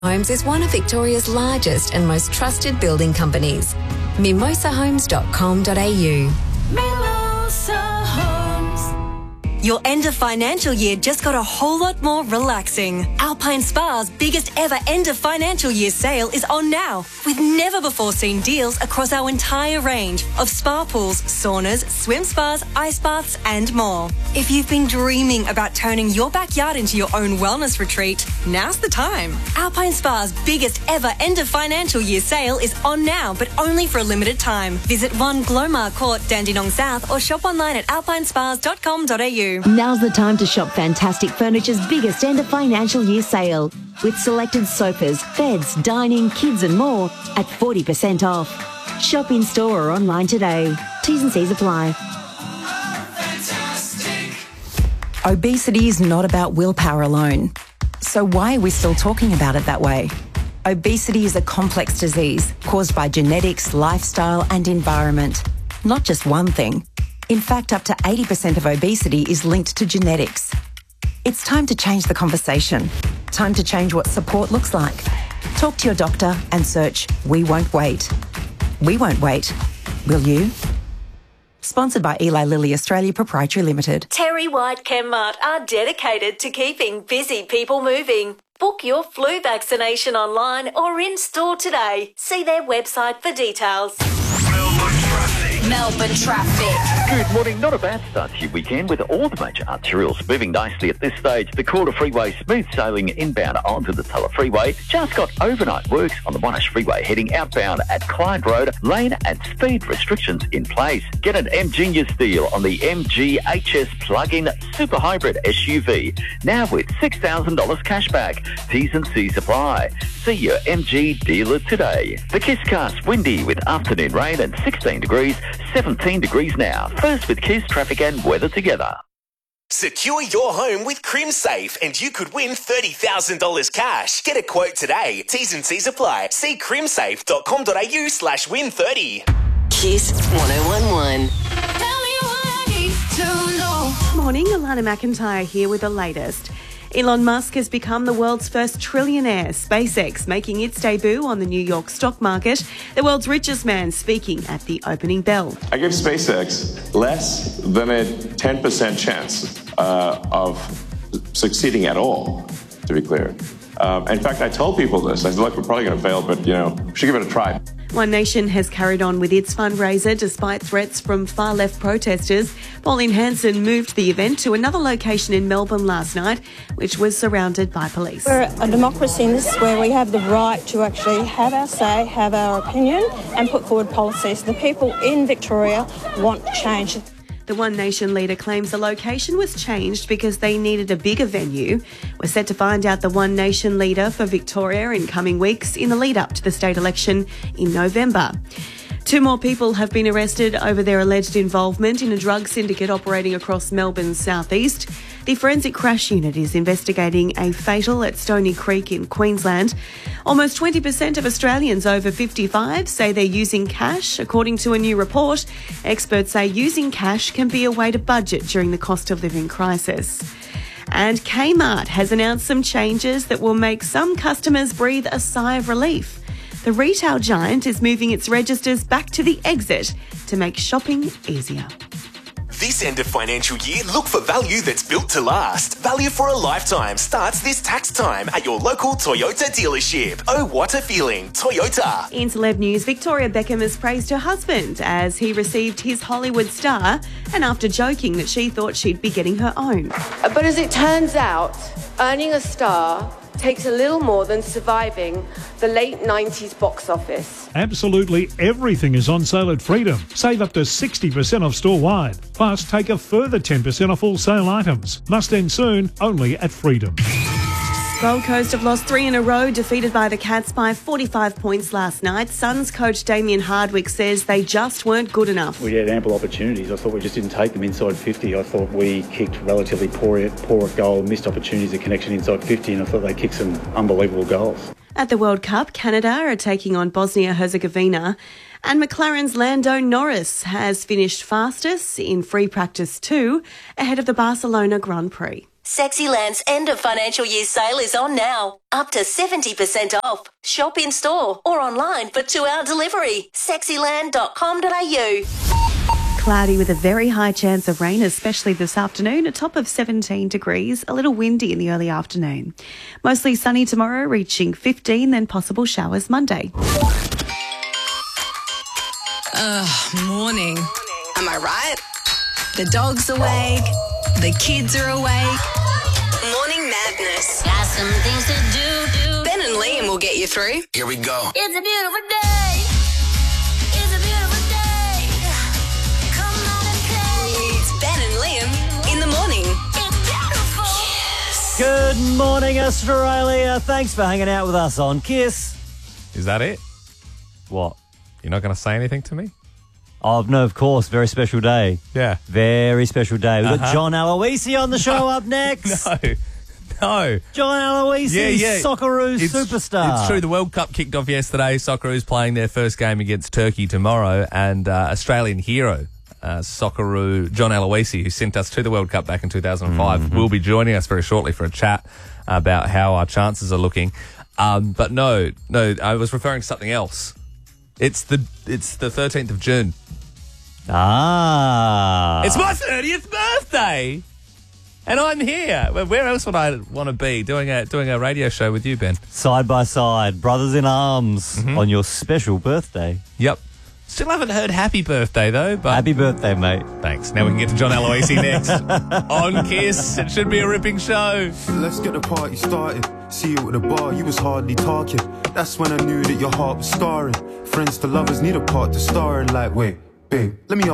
Homes is one of Victoria's largest and most trusted building companies. mimosahomes.com.au. Mimosa Homes. Your end of financial year just got a whole lot more relaxing. Alpine Spa's biggest ever end of financial year sale is on now, with never before seen deals across our entire range of spa pools, saunas, swim spas, ice baths and more. If you've been dreaming about turning your backyard into your own wellness retreat, now's the time. Alpine Spa's biggest ever end of financial year sale is on now, but only for a limited time. Visit 1 Glomar Court, Dandenong South, or shop online at alpinespas.com.au. Now's the time to shop Fantastic Furniture's biggest end of financial year sale, with selected sofas, beds, dining, kids and more at 40% off. Shop in store or online today. T's and C's apply. Obesity is not about willpower alone. So why are we still talking about it that way? Obesity is a complex disease caused by genetics, lifestyle and environment. Not just one thing. In fact, up to 80% of obesity is linked to genetics. It's time to change the conversation. Time to change what support looks like. Talk to your doctor and search We Won't Wait. We won't wait. Will you? Sponsored by Eli Lilly Australia Proprietary Limited. Terry White Chemmart are dedicated to keeping busy people moving. Book your flu vaccination online or in store today. See their website for details. Melbourne traffic. Good morning. Not a bad start to your weekend with all the major arterials moving nicely at this stage. The Calder Freeway smooth sailing inbound onto the Tulla Freeway. Just got overnight works on the Monash Freeway heading outbound at Clyde Road. Lane and speed restrictions in place. Get an MGenius deal on the MG HS plug-in super hybrid SUV. Now with $6,000 cashback. T's and C's apply. See your MG dealer today. The Kisscast windy with afternoon rain and 16 degrees, 17 degrees now. First with Kiss traffic and weather together. Secure your home with CrimSafe and you could win $30,000 cash. Get a quote today. T's and C's apply. See crimsafe.com.au/win30. Kiss 1011. Morning, Alana McIntyre here with the latest. Elon Musk has become the world's first trillionaire, SpaceX making its debut on the New York stock market. The world's richest man speaking at the opening bell. I give SpaceX less than a 10% chance of succeeding at all, to be clear. In fact, I told people this. I said, look, we're probably going to fail, but, we should give it a try. One Nation has carried on with its fundraiser despite threats from far-left protesters. Pauline Hanson moved the event to another location in Melbourne last night, which was surrounded by police. We're a democracy, and this is where we have the right to actually have our say, have our opinion and put forward policies. The people in Victoria want change. The One Nation leader claims the location was changed because they needed a bigger venue. We're set to find out the One Nation leader for Victoria in coming weeks in the lead up to the state election in November. 2 more people have been arrested over their alleged involvement in a drug syndicate operating across Melbourne's southeast. The Forensic Crash Unit is investigating a fatal at Stony Creek in Queensland. Almost 20% of Australians over 55 say they're using cash. According to a new report, experts say using cash can be a way to budget during the cost of living crisis. And Kmart has announced some changes that will make some customers breathe a sigh of relief. The retail giant is moving its registers back to the exit to make shopping easier. This end of financial year, look for value that's built to last. Value for a lifetime starts this tax time at your local Toyota dealership. Oh, what a feeling. Toyota. In celeb news, Victoria Beckham has praised her husband as he received his Hollywood star, and after joking that she thought she'd be getting her own. But as it turns out, earning a star takes a little more than surviving the late 90s box office. Absolutely everything is on sale at Freedom. Save up to 60% off store-wide. Plus, take a further 10% off all sale items. Must end soon, only at Freedom. Gold Coast have lost 3 in a row, defeated by the Cats by 45 points last night. Suns coach Damien Hardwick says they just weren't good enough. We had ample opportunities. I thought we just didn't take them inside 50. I thought we kicked relatively poor at goal, missed opportunities of connection inside 50, and I thought they kicked some unbelievable goals. At the World Cup, Canada are taking on Bosnia-Herzegovina, and McLaren's Lando Norris has finished fastest in free practice 2 ahead of the Barcelona Grand Prix. Sexyland's end of financial year sale is on now. Up to 70% off. Shop in store or online for 2-hour delivery. Sexyland.com.au. Cloudy with a very high chance of rain, especially this afternoon, a top of 17 degrees, a little windy in the early afternoon. Mostly sunny tomorrow, reaching 15, then possible showers Monday. Morning. Am I right? The dog's awake. The kids are awake. Morning madness. Got some things to do. Ben and Liam will get you through. Here we go. It's a beautiful day. It's a beautiful day. Come on and play. It's Ben and Liam in the morning. It's beautiful. Yes. Good morning, Australia. Thanks for hanging out with us on Kiss. Is that it? What? You're not going to say anything to me? Oh, no, of course. Very special day. Yeah. Very special day. We've got John Aloisi on the show up next. No. John Aloisi, Socceroos superstar. It's true. The World Cup kicked off yesterday. Socceroos playing their first game against Turkey tomorrow. And Australian hero, Socceroo John Aloisi, who sent us to the World Cup back in 2005, will be joining us very shortly for a chat about how our chances are looking. But no, I was referring to something else. It's the 13th of June. It's my 30th birthday, and I'm here. Where else would I want to be doing a radio show with you, Ben? Side by side, brothers in arms on your special birthday. Yep. Still haven't heard happy birthday though. But happy birthday, mate. Thanks. Now we can get to John Aloisi next on Kiss. It should be a ripping show. Let's get the party started. See you at the bar, you was hardly talking. That's when I knew that your heart was scarring. Friends to lovers need a part to star in. Like, wait, babe, let me